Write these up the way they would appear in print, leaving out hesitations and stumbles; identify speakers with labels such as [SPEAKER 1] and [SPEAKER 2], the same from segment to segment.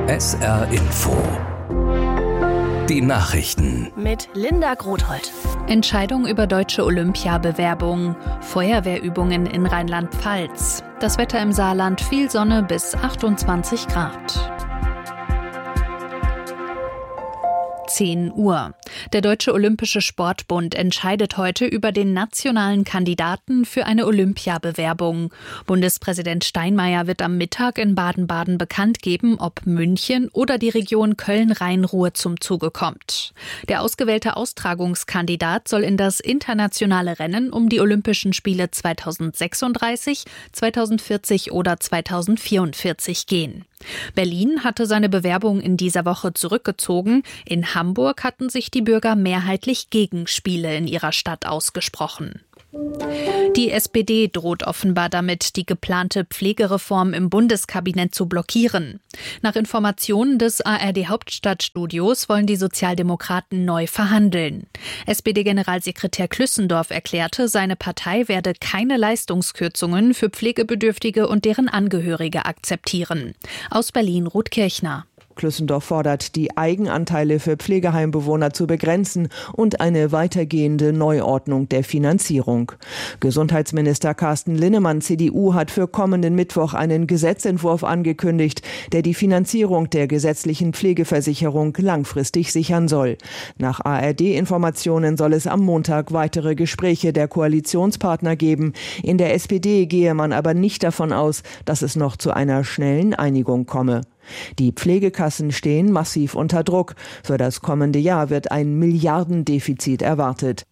[SPEAKER 1] SR Info. Die Nachrichten.
[SPEAKER 2] Mit Linda Grothold.
[SPEAKER 3] Entscheidung über deutsche Olympiabewerbung. Feuerwehrübungen in Rheinland-Pfalz. Das Wetter im Saarland: viel Sonne bis 28 Grad. 10 Uhr. Der Deutsche Olympische Sportbund entscheidet heute über den nationalen Kandidaten für eine Olympiabewerbung. Bundespräsident Steinmeier wird am Mittag in Baden-Baden bekannt geben, ob München oder die Region Köln-Rhein-Ruhr zum Zuge kommt. Der ausgewählte Austragungskandidat soll in das internationale Rennen um die Olympischen Spiele 2036, 2040 oder 2044 gehen. Berlin hatte seine Bewerbung in dieser Woche zurückgezogen. In Hamburg hatten sich die Bürger mehrheitlich gegen Spiele in ihrer Stadt ausgesprochen. Die SPD droht offenbar damit, die geplante Pflegereform im Bundeskabinett zu blockieren. Nach Informationen des ARD-Hauptstadtstudios wollen die Sozialdemokraten neu verhandeln. SPD-Generalsekretär Klüssendorf erklärte, seine Partei werde keine Leistungskürzungen für Pflegebedürftige und deren Angehörige akzeptieren. Aus Berlin Ruth Kirchner.
[SPEAKER 4] Klüssendorf fordert, die Eigenanteile für Pflegeheimbewohner zu begrenzen und eine weitergehende Neuordnung der Finanzierung. Gesundheitsminister Carsten Linnemann, CDU, hat für kommenden Mittwoch einen Gesetzentwurf angekündigt, der die Finanzierung der gesetzlichen Pflegeversicherung langfristig sichern soll. Nach ARD-Informationen soll es am Montag weitere Gespräche der Koalitionspartner geben. In der SPD gehe man aber nicht davon aus, dass es noch zu einer schnellen Einigung komme. Die Pflegekassen stehen massiv unter Druck. Für das kommende Jahr wird ein Milliardendefizit erwartet.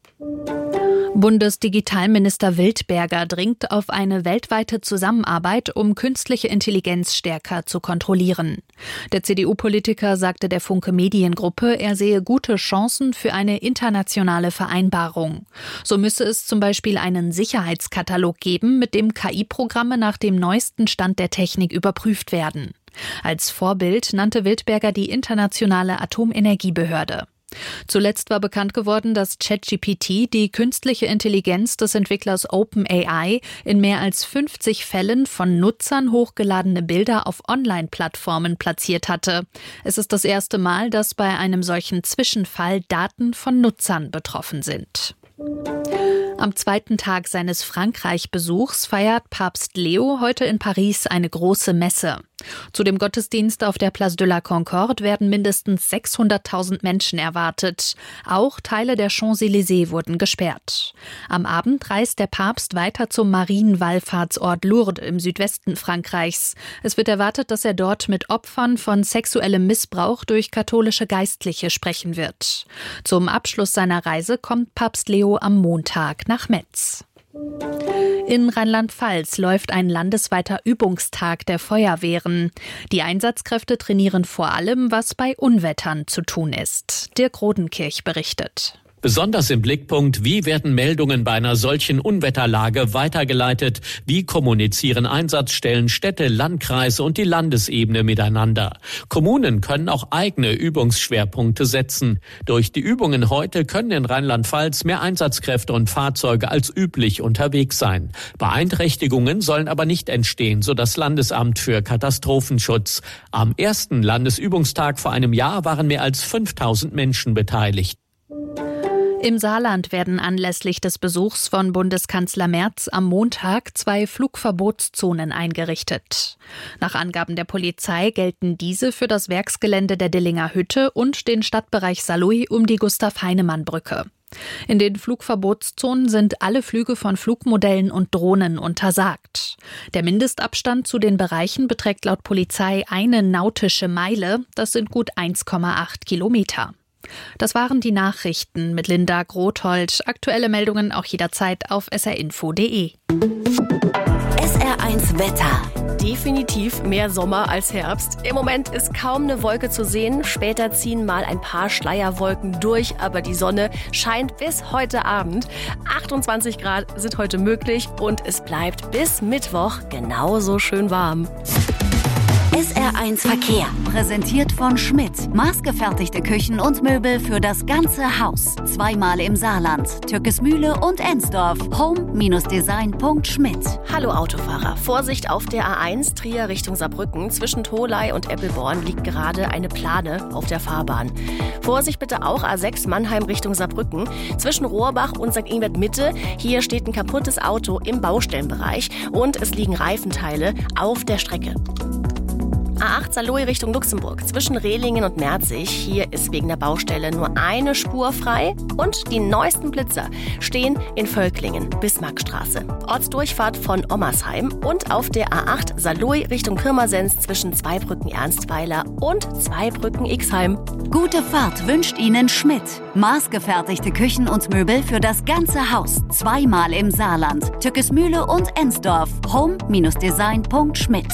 [SPEAKER 3] Bundesdigitalminister Wildberger dringt auf eine weltweite Zusammenarbeit, um künstliche Intelligenz stärker zu kontrollieren. Der CDU-Politiker sagte der Funke Mediengruppe, er sehe gute Chancen für eine internationale Vereinbarung. So müsse es zum Beispiel einen Sicherheitskatalog geben, mit dem KI-Programme nach dem neuesten Stand der Technik überprüft werden. Als Vorbild nannte Wildberger die Internationale Atomenergiebehörde. Zuletzt war bekannt geworden, dass ChatGPT die künstliche Intelligenz des Entwicklers OpenAI in mehr als 50 Fällen von Nutzern hochgeladene Bilder auf Online-Plattformen platziert hatte. Es ist das erste Mal, dass bei einem solchen Zwischenfall Daten von Nutzern betroffen sind. Am zweiten Tag seines Frankreich-Besuchs feiert Papst Leo heute in Paris eine große Messe. Zu dem Gottesdienst auf der Place de la Concorde werden mindestens 600.000 Menschen erwartet. Auch Teile der Champs-Élysées wurden gesperrt. Am Abend reist der Papst weiter zum Marienwallfahrtsort Lourdes im Südwesten Frankreichs. Es wird erwartet, dass er dort mit Opfern von sexuellem Missbrauch durch katholische Geistliche sprechen wird. Zum Abschluss seiner Reise kommt Papst Leo am Montag nach Metz. In Rheinland-Pfalz läuft ein landesweiter Übungstag der Feuerwehren. Die Einsatzkräfte trainieren vor allem, was bei Unwettern zu tun ist. Dirk Rodenkirch berichtet.
[SPEAKER 5] Besonders im Blickpunkt: Wie werden Meldungen bei einer solchen Unwetterlage weitergeleitet? Wie kommunizieren Einsatzstellen, Städte, Landkreise und die Landesebene miteinander? Kommunen können auch eigene Übungsschwerpunkte setzen. Durch die Übungen heute können in Rheinland-Pfalz mehr Einsatzkräfte und Fahrzeuge als üblich unterwegs sein. Beeinträchtigungen sollen aber nicht entstehen, so das Landesamt für Katastrophenschutz. Am ersten Landesübungstag vor einem Jahr waren mehr als 5.000 Menschen beteiligt.
[SPEAKER 3] Im Saarland werden anlässlich des Besuchs von Bundeskanzler Merz am Montag 2 Flugverbotszonen eingerichtet. Nach Angaben der Polizei gelten diese für das Werksgelände der Dillinger Hütte und den Stadtbereich Saarlouis um die Gustav-Heinemann-Brücke. In den Flugverbotszonen sind alle Flüge von Flugmodellen und Drohnen untersagt. Der Mindestabstand zu den Bereichen beträgt laut Polizei 1 nautische Meile, das sind gut 1,8 Kilometer. Das waren die Nachrichten mit Linda Grothold. Aktuelle Meldungen auch jederzeit auf srinfo.de.
[SPEAKER 2] SR1 Wetter. Definitiv mehr Sommer als Herbst. Im Moment ist kaum eine Wolke zu sehen. Später ziehen mal ein paar Schleierwolken durch, aber die Sonne scheint bis heute Abend. 28 Grad sind heute möglich und es bleibt bis Mittwoch genauso schön warm.
[SPEAKER 6] SR1 Verkehr. Präsentiert von Schmidt. Maßgefertigte Küchen und Möbel für das ganze Haus. Zweimal im Saarland. Türkesmühle und Ensdorf. Home-design.schmidt.
[SPEAKER 2] Hallo Autofahrer. Vorsicht auf der A1 Trier Richtung Saarbrücken. Zwischen Tholey und Eppelborn liegt gerade eine Plane auf der Fahrbahn. Vorsicht bitte auch A6 Mannheim Richtung Saarbrücken. Zwischen Rohrbach und St. Ingbert Mitte. Hier steht ein kaputtes Auto im Baustellenbereich und es liegen Reifenteile auf der Strecke. A8 Saarlouis Richtung Luxemburg. Zwischen Rehlingen und Merzig. Hier ist wegen der Baustelle nur eine Spur frei. Und die neuesten Blitzer stehen in Völklingen, Bismarckstraße. Ortsdurchfahrt von Ommersheim. Und auf der A8 Saarlouis Richtung Pirmasens zwischen Zweibrücken Ernstweiler und Zweibrücken Ixheim.
[SPEAKER 6] Gute Fahrt wünscht Ihnen Schmidt. Maßgefertigte Küchen und Möbel für das ganze Haus. Zweimal im Saarland. Türkesmühle und Ensdorf. Home-design.schmidt.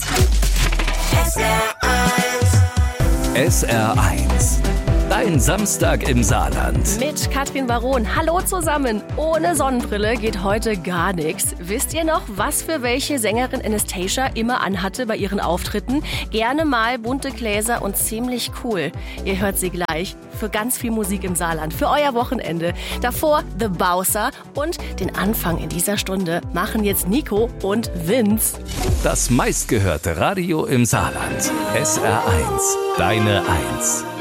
[SPEAKER 1] SR1. Dein Samstag im Saarland.
[SPEAKER 2] Mit Katrin Baron. Hallo zusammen. Ohne Sonnenbrille geht heute gar nichts. Wisst ihr noch, was für welche Sängerin Anastasia immer anhatte bei ihren Auftritten? Gerne mal bunte Gläser und ziemlich cool. Ihr hört sie gleich für ganz viel Musik im Saarland, für euer Wochenende. Davor The Bowser und den Anfang in dieser Stunde machen jetzt Nico und Vince.
[SPEAKER 1] Das meistgehörte Radio im Saarland. SR1. Deine 1.